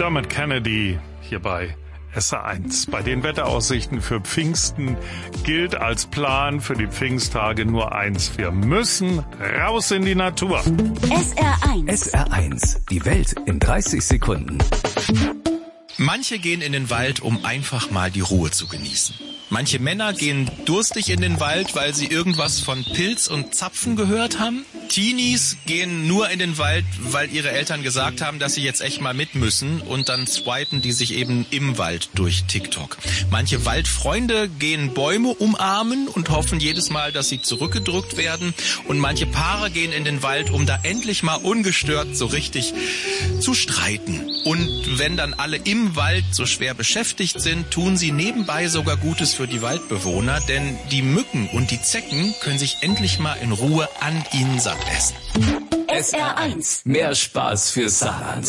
Dermot Kennedy hier bei SR1. Bei den Wetteraussichten für Pfingsten gilt als Plan für die Pfingsttage nur eins. Wir müssen raus in die Natur. SR1. SR1. Die Welt in 30 Sekunden. Manche gehen in den Wald, um einfach mal die Ruhe zu genießen. Manche Männer gehen durstig in den Wald, weil sie irgendwas von Pilz und Zapfen gehört haben. Teenies gehen nur in den Wald, weil ihre Eltern gesagt haben, dass sie jetzt echt mal mit müssen, und dann swipen die sich eben im Wald durch TikTok. Manche Waldfreunde gehen Bäume umarmen und hoffen jedes Mal, dass sie zurückgedrückt werden. Und manche Paare gehen in den Wald, um da endlich mal ungestört so richtig zu streiten. Und wenn dann alle im Wald so schwer beschäftigt sind, tun sie nebenbei sogar Gutes für die Waldbewohner, denn die Mücken und die Zecken können sich endlich mal in Ruhe an ihnen satt essen. SR1. Mehr Spaß für Saarland.